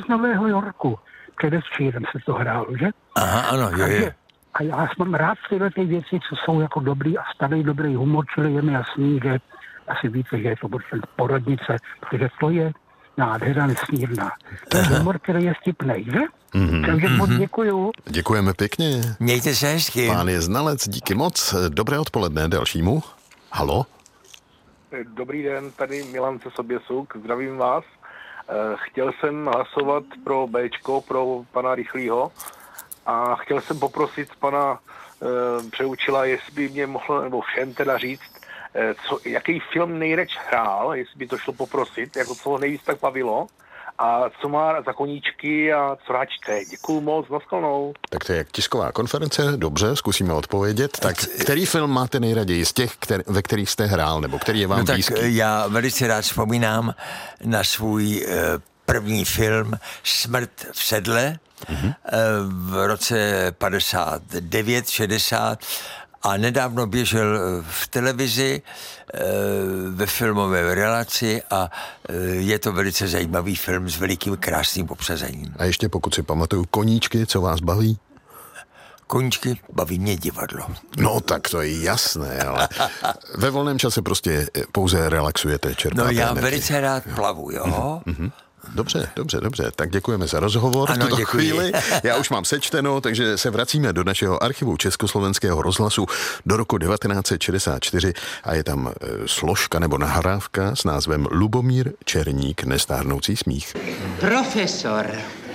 z Nového Yorku. Předevčírem se to hrálo, že? Aha, ano, jo. A já mám rád tyhle ty věci, co jsou jako dobrý a starý dobrý humor, čili je mi jasný, že asi víte, že je to porodnice, protože to je nádhera nesmírná. To je humor, který je vtipnej, že? Takže moc děkuju. Děkujeme pěkně. Mějte se hezky. Pán je znalec, díky moc. Dobré odpoledne dalšímu. Halo? Dobrý den, tady Milan ze Soběsuk, zdravím vás. Chtěl jsem hlasovat pro Bčko, pro pana Rychlýho a chtěl jsem poprosit pana Přeučila, jestli by mě mohl, nebo všem teda říct, jaký film nejradši hrál, jestli by to šlo poprosit, jako co ho nejvíc tak bavilo a co má za koníčky a co rád čte. Děkuju moc, naschledanou. Tak to je tisková konference, dobře, zkusíme odpovědět. Tak který film máte nejraději z těch, ve kterých jste hrál, nebo který je vám blízký? Tak já velice rád vzpomínám na svůj první film Smrt v sedle v roce 59, 60 a nedávno běžel v televizi ve filmové relaci a je to velice zajímavý film s velikým krásným obsazením. A ještě pokud si pamatuju, koníčky, co vás baví? Koníčky, baví mě divadlo. No tak to je jasné, ale ve volném čase prostě pouze relaxujete, čerpáte No já energii. Velice rád plavu, jo? Dobře. Tak děkujeme za rozhovor v tuto chvíli. Já už mám sečteno, takže se vracíme do našeho archivu Československého rozhlasu do roku 1964 a je tam složka nebo nahrávka s názvem Lubomír Černík, Nestárnoucí smích. Profesor.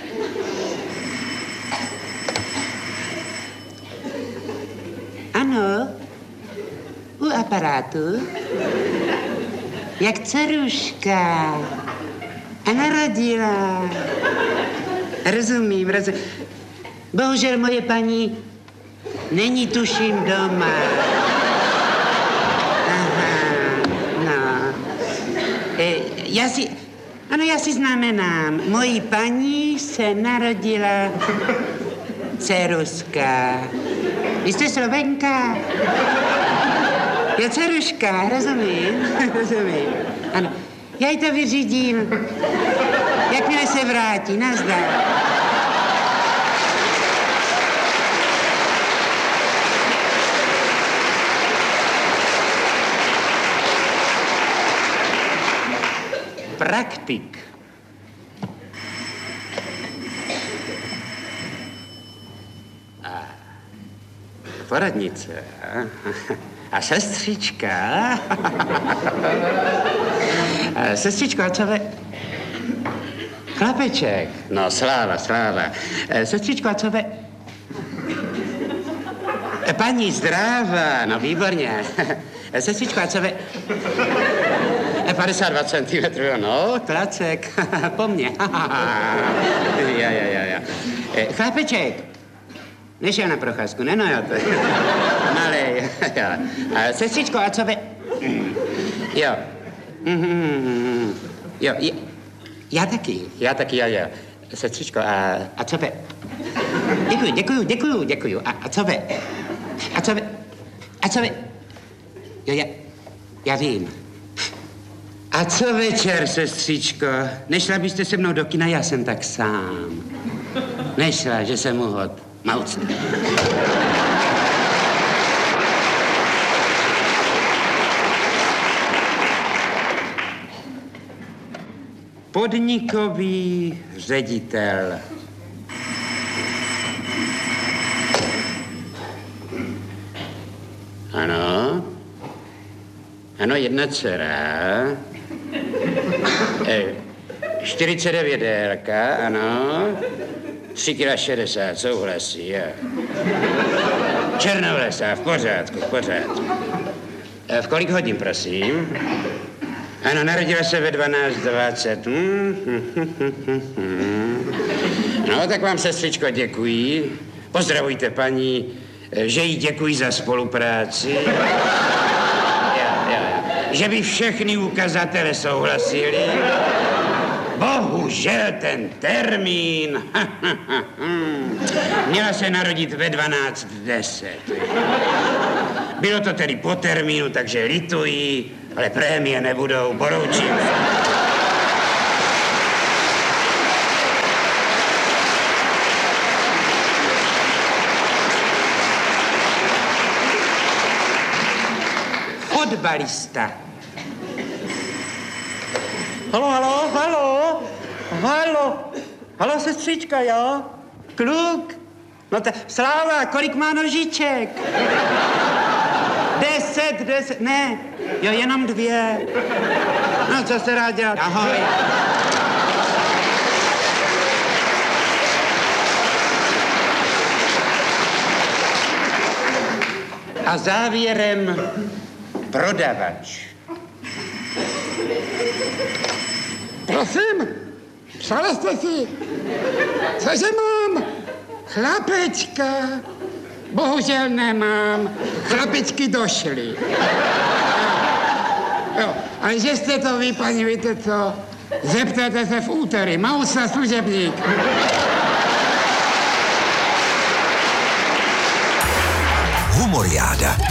Ano, u aparátu. Jak dceruška. A narodila. Rozumím. Bohužel moje paní není tuším doma. Aha, no. Já si znamenám. Mojí paní se narodila dceruška. Vy jste Slovenka? Je dceruška, rozumím. Ano. Já jí to vyřídím. Jakmile se vrátí, nazdar. Praktik. Poradnice. A sestřička. Sestřičko, a co ve... Chlapeček. No, sláva. Sestřičko, a co ve... Paní zdráva, no výborně. Sestřičko, a co ve... 52 centimetrů, no, klacek, po mně. Ja. Chlapeček. Nešel na procházku, nenojel to. Malej, jo. Sestřičko, a co ve... Jo. Jo, já taky, jo. Sestřičko, a co ve... Děkuju. A co ve... Jo, já vím. A co večer, sestřičko? Nešla byste se mnou do kina, já jsem tak sám. Nešla, že jsem uhod. Mauc. Podnikový ředitel. Ano, jedna dcera. 49 délka, ano. 3,60 kg, souhlasí, jo. Černovlesá, v pořádku. V kolik hodin, prosím? Ano, narodila se ve 12:20. No, tak vám, sestřičko, děkuji. Pozdravujte paní, že jí děkuji za spolupráci. Že by všechny ukazatele souhlasili. Bohužel ten termín. Měla se narodit ve 12:10. Bylo to tedy po termínu, takže lituji, ale prémie nebudou, poroučím. fotbalista. Halo, sestřička, jo? Kluk? No Sláva, kolik má nožiček? 10, ne, jo, jenom 2. No, co se rád dělat? Ahoj. A závěrem prodavač. Prosím, přáli jste si, cože mám? Chlapečka. Bohužel nemám. Chlapečky došly. Jo, a že jste to vy, paní, víte co? Zeptejte se v úterý. Mausa, služebník. Humoriáda.